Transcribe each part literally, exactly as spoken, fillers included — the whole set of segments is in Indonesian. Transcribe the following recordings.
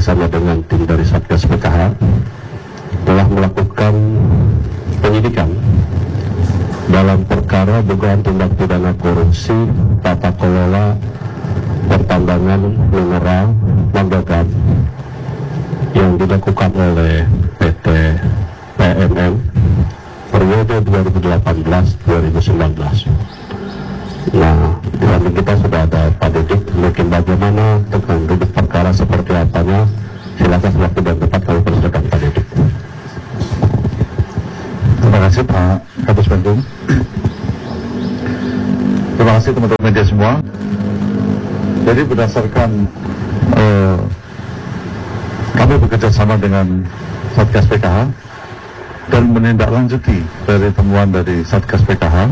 bekerjasama dengan tim dari Satgas P K H telah melakukan penyidikan dalam perkara dugaan tindak pidana korupsi tata kelola pertambangan mineral Manggagap yang dilakukan oleh P T P M M periode dua ribu delapan belas dua ribu sembilan belas. Nah, di samping kita sudah ada Pak Didik, mungkin bagaimana tentang duduk perkara seperti apanya, silakan waktu dan tempat kami persilakan Pak Didik. Terima kasih Pak Kapus Penkum. Terima kasih teman-teman media semua. Jadi berdasarkan eh, kami bekerja sama dengan Satgas P K H dan menindaklanjuti dari temuan dari Satgas P K H.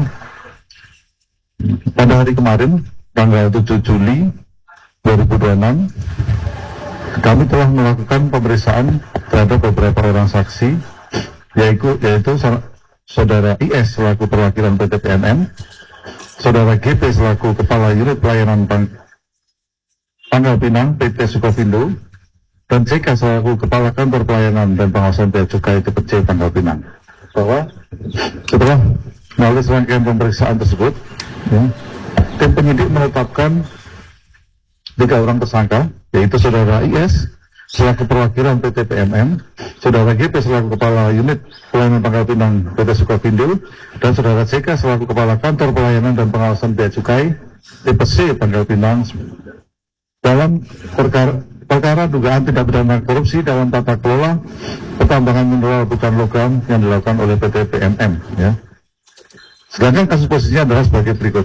Pada hari kemarin, tanggal tujuh Juli dua ribu dua puluh enam, kami telah melakukan pemeriksaan terhadap beberapa orang saksi, yaitu, yaitu Saudara I S selaku perwakilan P T P M M, Saudara G P selaku Kepala Unit Pelayanan Pang Pangkal Pinang P T Sukovindo, dan C K selaku Kepala Kantor Pelayanan dan Pengawasan Bea Cukai T P C Pangkal Pinang. Bahwa setelah melalui serangkaian pemeriksaan tersebut, ya, tim penyidik menetapkan tiga orang tersangka, yaitu Saudara I S selaku perwakilan P T P M M, Saudara G P selaku Kepala Unit Pelayanan Pangkal Pinang P T Sukovindo, dan Saudara C K selaku Kepala Kantor Pelayanan dan Pengawasan Bea Cukai T P C Pangkal Pinang dalam perkara, perkara dugaan tindak pidana korupsi dalam tata kelola pertambangan mineral bukan logam yang dilakukan oleh P T P M M. Ya. Sedangkan kasus posisinya adalah sebagai berikut.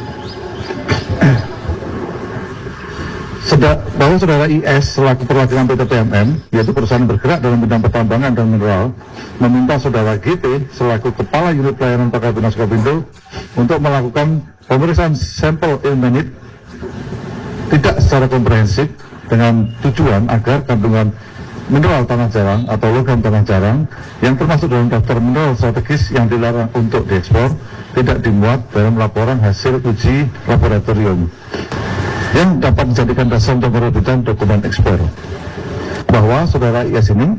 Seda, bahwa Saudara I S selaku perwakilan P T P M M, yaitu perusahaan bergerak dalam bidang pertambangan dan mineral, meminta Saudara G P selaku Kepala Unit Pelayanan Pangkal Pinang Sukovindo untuk melakukan pemeriksaan sampel ilmenit tidak secara komprehensif dengan tujuan agar kandungan mineral tanah jarang atau logam tanah jarang yang termasuk dalam daftar mineral strategis yang dilarang untuk diekspor tidak dimuat dalam laporan hasil uji laboratorium yang dapat dijadikan dasar untuk penerbitan dokumen ekspor. Bahwa Saudara I S ini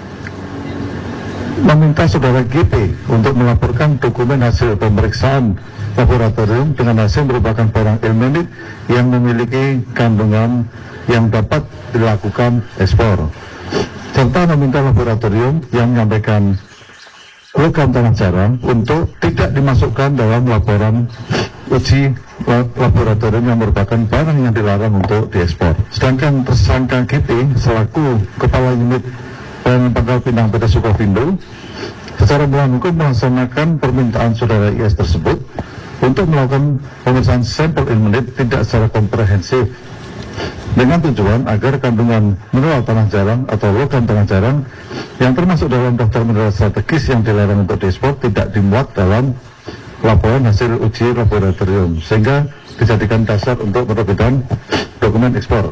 meminta Saudara G P untuk melaporkan dokumen hasil pemeriksaan laboratorium dengan hasil merupakan barang ilmenit yang memiliki kandungan yang dapat dilakukan ekspor, serta meminta laboratorium yang menyampaikan logam tanah jarang untuk tidak dimasukkan dalam laporan uji laboratorium yang merupakan barang yang dilarang untuk diekspor. Sedangkan tersangka G P selaku Kepala Unit Pelayanan Pangkal Pinang P T Sukovindo secara melawan hukum melaksanakan permintaan Saudara I S tersebut untuk melakukan pemeriksaan sampel ilmenit tidak secara komprehensif dengan tujuan agar kandungan mineral tanah jarang atau logam tanah jarang yang termasuk dalam daftar mineral strategis yang dilarang untuk diekspor tidak dimuat dalam laporan hasil uji laboratorium sehingga dijadikan dasar untuk penerbitan dokumen ekspor.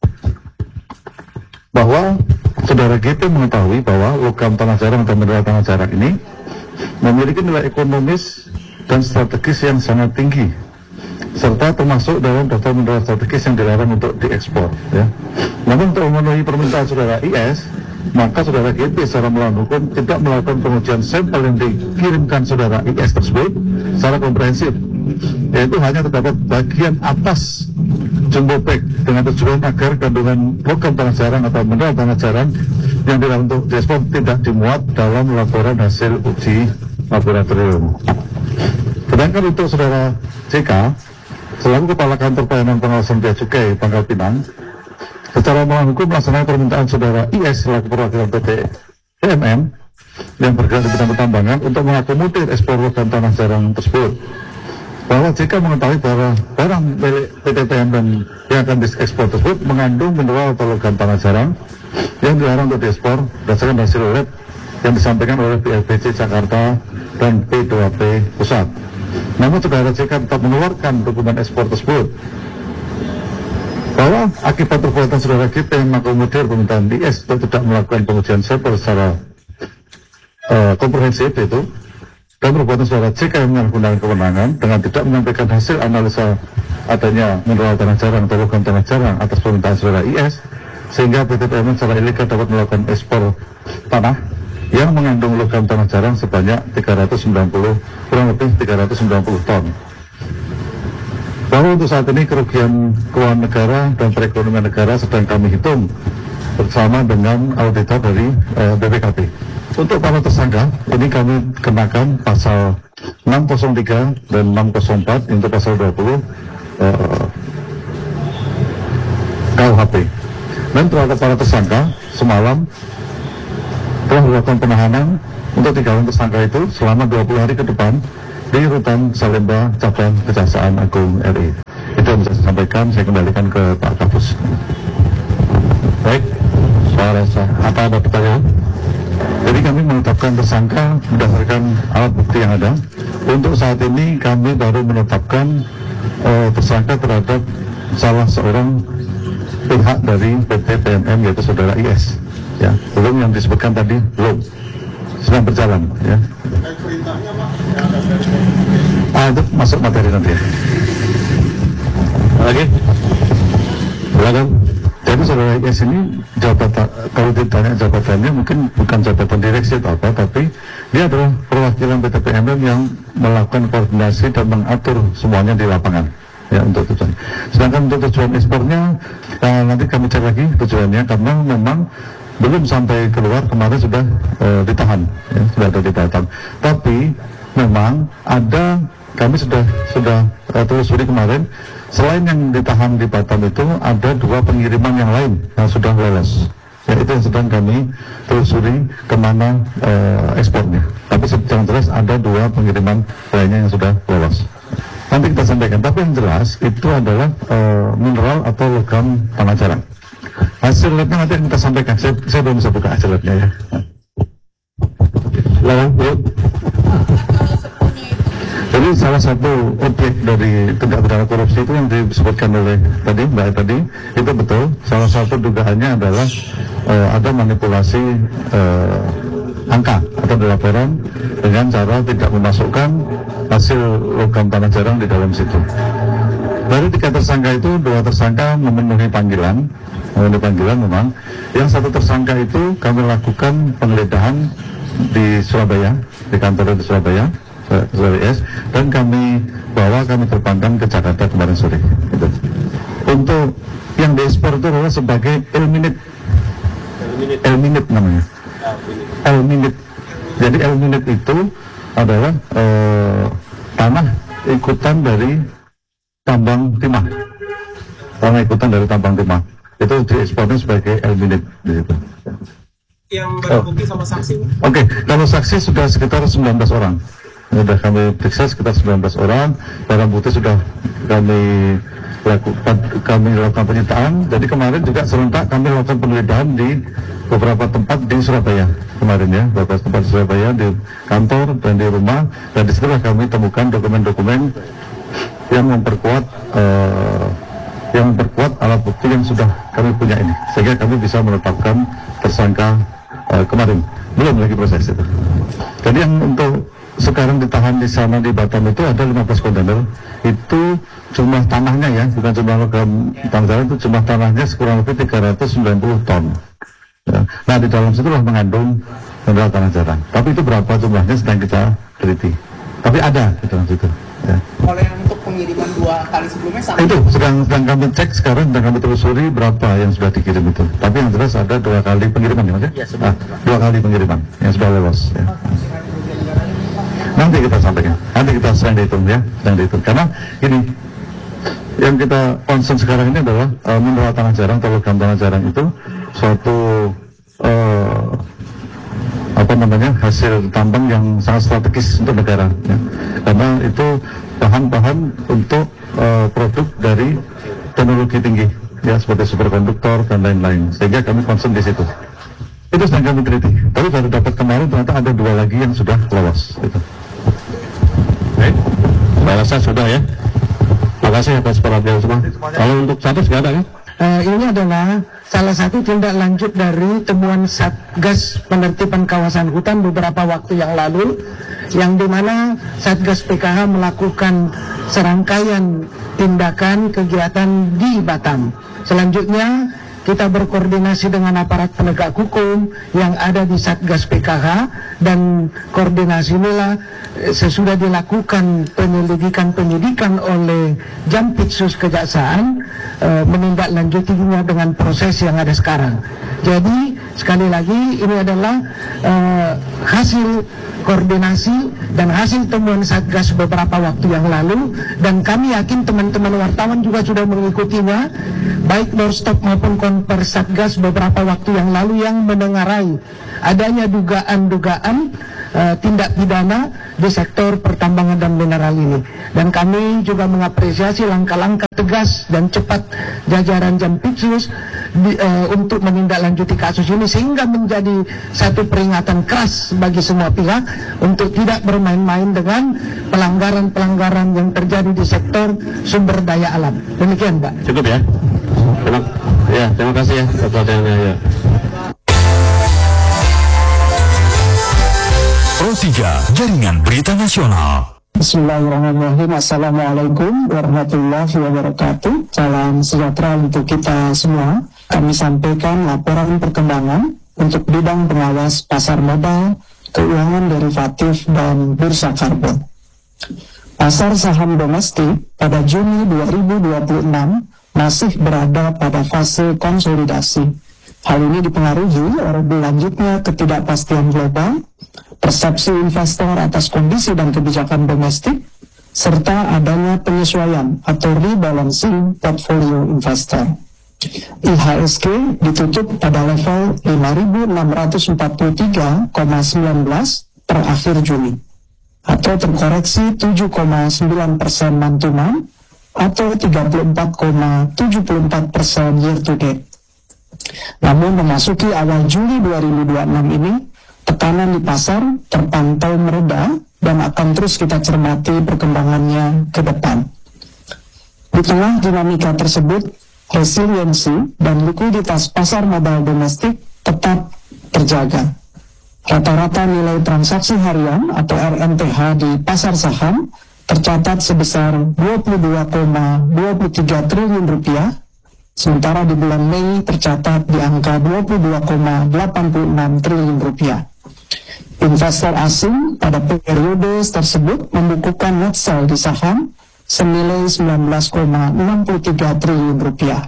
Bahwa Saudara G P mengetahui bahwa logam tanah jarang atau mineral tanah jarang ini memiliki nilai ekonomis dan strategis yang sangat tinggi, serta termasuk dalam daftar mineral strategis yang dilarang untuk diekspor. Ya. Namun untuk memenuhi permintaan Saudara I S, maka Saudara G P secara melawan hukum tidak melakukan pengujian sampel yang dikirimkan Saudara I S tersebut secara komprehensif, yaitu hanya terdapat bagian atas jumbo pack dengan tujuan agar kandungan logam tanah jarang atau mineral tanah jarang yang dilarang untuk diekspor tidak dimuat dalam laporan hasil uji laboratorium. Sedangkan untuk Saudara C K selaku Kepala Kantor Pelayanan Pengawasan Bea Cukai Pangkal Pinang secara melawan hukum melaksanakan permintaan Saudara I S selaku perwakilan P T P M M yang bergerak di bidang pertambangan untuk mengakomodir ekspor logam tanah jarang tersebut. Bahwa C K mengetahui bahwa barang milik P T P M M yang akan diekspor tersebut mengandung mineral atau logam tanah jarang yang dilarang untuk diekspor berdasarkan hasil lab yang disampaikan oleh B L P C Jakarta dan P dua P Pusat. Namun Saudara C K tetap mengeluarkan dokumen ekspor tersebut. Bahwa akibat perbuatan Saudara G P yang mengakomodir permintaan I S untuk tidak melakukan pengujian sampel secara uh, komprehensif itu, dan perbuatan Saudara C K yang menggunakan kewenangan dengan tidak menyampaikan hasil analisa adanya mineral tanah jarang atau logam tanah jarang atas permintaan Saudara I S, sehingga P T P M M secara ilegal dapat melakukan ekspor tanah yang mengandung logam tanah jarang sebanyak tiga ratus sembilan puluh, kurang lebih tiga ratus sembilan puluh ton. Bahwa untuk saat ini kerugian keuangan negara dan perekonomian negara sedang kami hitung bersama dengan auditor dari uh, B P K P. Untuk para tersangka, ini kami kenakan pasal enam nol tiga dan enam nol empat untuk pasal dua puluh uh, K U H P. Dan terhadap para tersangka, semalam telah dilakukan penahanan untuk tiga orang tersangka itu selama dua puluh hari ke depan di Rutan Salemba, Cabang Kejaksaan Agung R I. Itu yang bisa saya sampaikan, saya kembalikan ke Pak Kapus. Baik, saya rasa apa ada pertanyaan? Jadi kami menetapkan tersangka berdasarkan alat bukti yang ada. Untuk saat ini kami baru menetapkan uh, tersangka terhadap salah seorang pihak dari P T P M M, yaitu saudara I S. Ya, belum yang disebutkan tadi, belum, sedang berjalan. Ya. Ah, itu masuk materi nanti. Ya. Lagi? Silakan. Jadi saudara I S ini jabatan, kalau ditanya jabatannya mungkin bukan jabatan direksi atau apa, tapi dia adalah perwakilan P T P M M yang melakukan koordinasi dan mengatur semuanya di lapangan. Ya, untuk tujuan. Sedangkan untuk tujuan ekspornya eh, nanti kami cek lagi tujuannya, karena memang belum sampai keluar, kemarin sudah eh, ditahan, ya, sudah ada di Batam. Tapi memang ada, kami sudah sudah uh, telusuri kemarin, selain yang ditahan di Batam itu ada dua pengiriman yang lain yang sudah lolos. Ya, itu yang sedang kami telusuri kemana uh, ekspornya. Tapi secara jelas ada dua pengiriman lainnya yang sudah lolos. Nanti kita sampaikan. Tapi yang jelas itu adalah uh, mineral atau logam tanah jarang. Hasil labnya nanti yang kita sampaikan. Saya, saya belum bisa buka hasil labnya ya. Silakan, yuk. Jadi salah satu objek dari tindak pidana korupsi itu yang disebutkan oleh tadi Mbak tadi, itu betul. Salah satu dugaannya adalah uh, ada manipulasi uh, angka atau laporan dengan cara tidak memasukkan hasil logam tanah jarang di dalam situ. Dari tiga tersangka itu, dua tersangka memenuhi panggilan, memenuhi panggilan memang. Yang satu tersangka itu kami lakukan penggeledahan di Surabaya, di kantor di Surabaya. S, dan kami bawa, kami terbangkan ke Jakarta kemarin sore. Gitu. Untuk yang diekspor itu adalah sebagai Elminit, Elminit namanya, Elminit. Jadi Elminit itu adalah eh, tanah ikutan dari tambang timah, tanah ikutan dari tambang timah. Itu diekspornya sebagai Elminit. Gitu. Yang barang bukti sama saksi? Oke, okay. Kalau saksi sudah sekitar sembilan belas orang. Sudah kami periksa sekitar sembilan belas orang, barang bukti sudah kami lakukan, kami lakukan penyitaan. Jadi kemarin juga serentak kami lakukan penggeledahan di beberapa tempat di Surabaya kemarin ya, beberapa tempat di Surabaya, di kantor dan di rumah, dan disitulah kami temukan dokumen-dokumen yang memperkuat uh, yang memperkuat alat bukti yang sudah kami punya ini, sehingga kami bisa menetapkan tersangka uh, kemarin. Belum lagi proses itu. Jadi yang untuk sekarang ditahan di sana di Batam itu ada lima belas kontainer. Itu jumlah tanahnya ya, bukan jumlah logam tanah jarang, itu jumlah tanahnya kurang lebih tiga ratus sembilan puluh ton. Ya. Nah, di dalam situ lah mengandung mineral tanah jarang. Tapi itu berapa jumlahnya sedang kita teliti. Tapi ada di dalam situ. Ya. Kalau yang untuk pengiriman dua kali sebelumnya sama? Itu sedang, sedang kami cek sekarang, sedang kami telusuri berapa yang sudah dikirim itu. Tapi yang jelas ada dua kali pengiriman ya, Mas? Ya, nah, dua kali pengiriman yang sudah lolos. Ya. Nanti kita sampaikan, nanti kita sedang dihitung ya, sedang dihitung. Karena ini yang kita concern sekarang ini adalah uh, mineral tanah jarang atau logam tanah jarang itu suatu uh, apa namanya hasil tambang yang sangat strategis untuk negara. Ya. Karena itu bahan-bahan untuk uh, produk dari teknologi tinggi, ya seperti superkonduktor dan lain-lain. Sehingga kami concern di situ. Itu sedang kami teliti. Tapi baru dapat kemarin ternyata ada dua lagi yang sudah lolos. Gitu. Baik, saya rasa sudah ya. Terima kasih atas perhatian semua. Kalau untuk status nggak ada ya? Uh, ini adalah salah satu tindak lanjut dari temuan Satgas Penertiban Kawasan Hutan beberapa waktu yang lalu, yang dimana Satgas P K H melakukan serangkaian tindakan kegiatan di Batam. Selanjutnya kita berkoordinasi dengan aparat penegak hukum yang ada di Satgas P K H, dan koordinasi inilah eh, sesudah dilakukan penyelidikan-penyidikan oleh Jampitsus Kejaksaan, eh, menindaklanjutinya dengan proses yang ada sekarang. Jadi sekali lagi ini adalah eh, hasil koordinasi dan hasil temuan Satgas beberapa waktu yang lalu, dan kami yakin teman-teman wartawan juga sudah mengikutinya, baik doorstop maupun konvers Satgas beberapa waktu yang lalu yang mendengarai adanya dugaan-dugaan uh, tindak pidana di sektor pertambangan dan mineral ini. Dan kami juga mengapresiasi langkah-langkah tegas dan cepat jajaran Jampitsus di, uh, untuk menindaklanjuti kasus ini, sehingga menjadi satu peringatan keras bagi semua pihak untuk tidak bermain-main dengan pelanggaran-pelanggaran yang terjadi di sektor sumber daya alam. Demikian, Pak. Cukup ya. Terima, ya, terima kasih ya pertanyaannya ya. Pro tiga Jaringan Berita Nasional. Bismillahirrahmanirrahim. Assalamualaikum warahmatullahi wabarakatuh. Salam sejahtera untuk kita semua. Kami sampaikan laporan perkembangan untuk bidang pengawas pasar modal, keuangan derivatif, dan bursa karbon. Pasar saham domestik pada Juni dua ribu dua puluh enam masih berada pada fase konsolidasi. Hal ini dipengaruhi oleh berlanjutnya ketidakpastian global, persepsi investor atas kondisi dan kebijakan domestik, serta adanya penyesuaian atau rebalancing portfolio investor. I H S G ditutup pada level lima ribu enam ratus empat puluh tiga koma sembilan belas per akhir Juni, atau terkoreksi tujuh koma sembilan persen mantuman atau tiga puluh empat koma tujuh empat persen year to date. Namun memasuki awal Juli dua ribu dua puluh enam ini, tekanan di pasar terpantau mereda dan akan terus kita cermati perkembangannya ke depan. Di tengah dinamika tersebut, resiliensi dan likuiditas pasar modal domestik tetap terjaga. Rata-rata nilai transaksi harian atau R N T H di pasar saham tercatat sebesar dua puluh dua koma dua tiga triliun rupiah, sementara di bulan Mei tercatat di angka dua puluh dua koma delapan enam triliun rupiah. Investor asing pada periode tersebut membukukan net sell di saham senilai sembilan belas koma enam tiga triliun rupiah.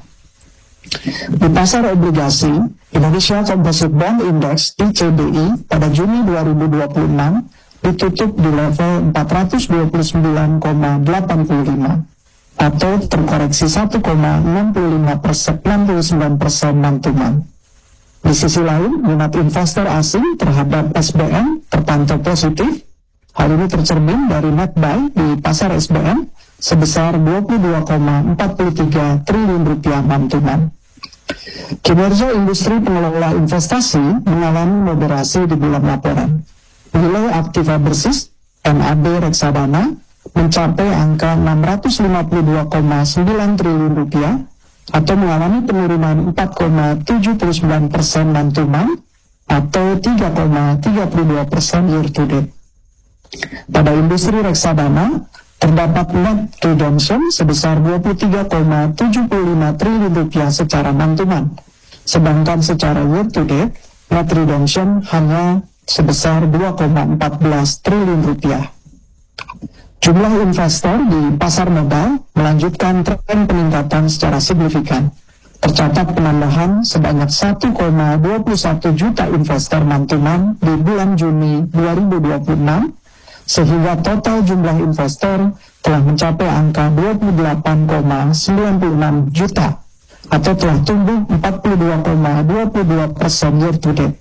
Di pasar obligasi, Indonesia Composite Bond Index I C B I pada Juni dua ribu dua puluh enam ditutup di level empat ratus dua puluh sembilan koma delapan lima atau terkoreksi satu koma enam lima persen, enam puluh sembilan persen mantuman. Di sisi lain, minat investor asing terhadap S B N terpantau positif. Hal ini tercermin dari net buy di pasar S B N sebesar dua puluh dua koma empat tiga triliun rupiah mantuman. Kinerja industri pengelola investasi mengalami moderasi di bulan laporan. Nilai aktiva bersih N A B reksadana mencapai angka enam ratus lima puluh dua koma sembilan triliun rupiah atau mengalami penurunan empat koma tujuh sembilan persen mantuman atau tiga koma tiga dua persen year to date. Pada industri reksadana terdapat net redemption sebesar dua puluh tiga koma tujuh lima triliun rupiah secara mantuman, sedangkan secara year to date net redemption hanya sebesar dua koma empat belas triliun rupiah. Jumlah investor di pasar modal melanjutkan tren peningkatan secara signifikan. Tercatat penambahan sebanyak satu koma dua satu juta investor mantuman di bulan Juni dua ribu dua puluh enam, sehingga total jumlah investor telah mencapai angka dua puluh delapan koma sembilan enam juta atau telah tumbuh empat puluh dua koma dua dua persen year to date.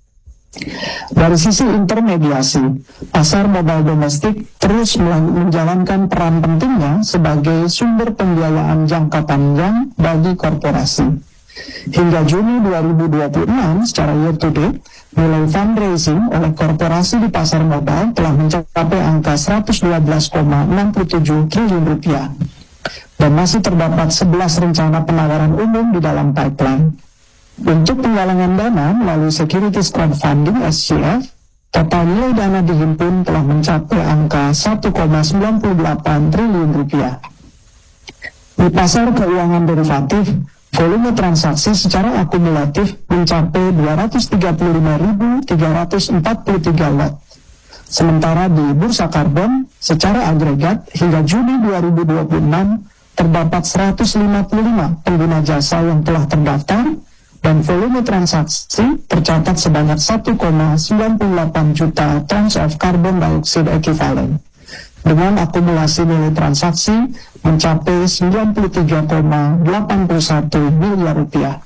Dari sisi intermediasi, pasar modal domestik terus menjalankan peran pentingnya sebagai sumber pembiayaan jangka panjang bagi korporasi. Hingga Juni dua ribu dua puluh enam secara year to date, nilai fundraising oleh korporasi di pasar modal telah mencapai angka seratus dua belas koma enam tujuh triliun rupiah. Dan masih terdapat sebelas rencana penawaran umum di dalam pipeline. Untuk penggalangan dana melalui securities crowdfunding S C F, total nilai dana dihimpun telah mencapai angka satu koma sembilan delapan triliun rupiah. Di pasar keuangan derivatif, Volume transaksi secara akumulatif mencapai dua ratus tiga puluh lima ribu tiga ratus empat puluh tiga lot. Sementara di bursa karbon, secara agregat hingga Juni dua ribu dua puluh enam terdapat seratus lima puluh lima pengguna jasa yang telah terdaftar dan volume transaksi tercatat sebanyak satu koma sembilan puluh delapan juta tons of carbon dioxide equivalent, dengan akumulasi nilai transaksi mencapai sembilan puluh tiga koma delapan satu miliar rupiah.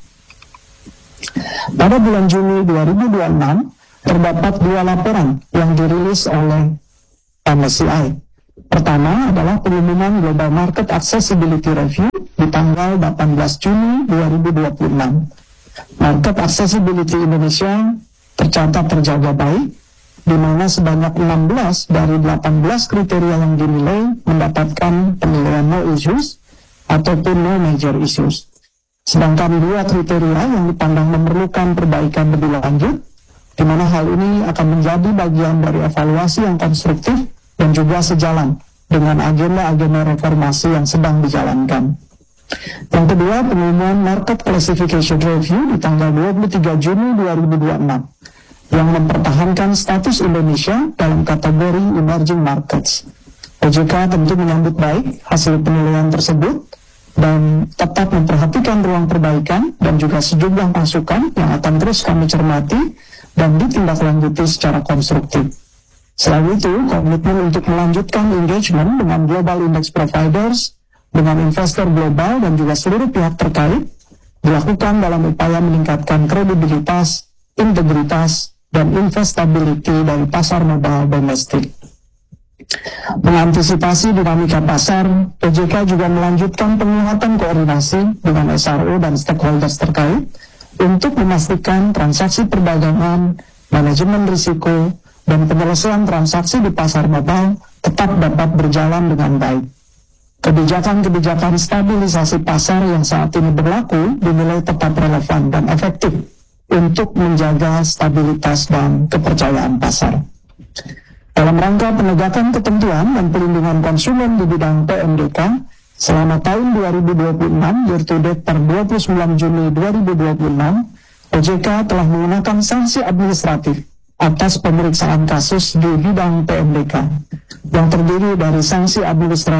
Pada bulan Juni dua ribu dua puluh enam, terdapat dua laporan yang dirilis oleh M S C I. Pertama adalah pengumuman Global Market Accessibility Review di tanggal delapan belas Juni dua ribu dua puluh enam. Market Accessibility Indonesia tercatat terjaga baik, di mana sebanyak enam belas dari delapan belas kriteria yang dinilai mendapatkan penilaian no issues ataupun no major issues. Sedangkan dua kriteria yang dipandang memerlukan perbaikan lebih lanjut, di mana hal ini akan menjadi bagian dari evaluasi yang konstruktif dan juga sejalan dengan agenda-agenda reformasi yang sedang dijalankan. Yang kedua, pengumuman Market Classification Review di tanggal dua puluh tiga Juni dua ribu dua puluh enam yang mempertahankan status Indonesia dalam kategori Emerging Markets. O J K tentu menyambut baik hasil penilaian tersebut dan tetap memperhatikan ruang perbaikan dan juga sejumlah masukan yang akan terus kami cermati dan ditindaklanjuti secara konstruktif. Selain itu, komitmen untuk melanjutkan engagement dengan global index providers, dengan investor global dan juga seluruh pihak terkait dilakukan dalam upaya meningkatkan kredibilitas, integritas, dan investability dari pasar modal domestik. Mengantisipasi dinamika pasar, O J K juga melanjutkan penguatan koordinasi dengan S R O dan stakeholders terkait untuk memastikan transaksi perdagangan, manajemen risiko, dan penyelesaian transaksi di pasar modal tetap dapat berjalan dengan baik. Kebijakan-kebijakan stabilisasi pasar yang saat ini berlaku dinilai tetap relevan dan efektif untuk menjaga stabilitas dan kepercayaan pasar. Dalam rangka penegakan ketentuan dan perlindungan konsumen di bidang P M D K, selama tahun dua ribu dua puluh enam year to date per dua puluh sembilan Juni dua ribu dua puluh enam, O J K telah menggunakan sanksi administratif atas pemeriksaan kasus di bidang P M D K yang terdiri dari sanksi administratif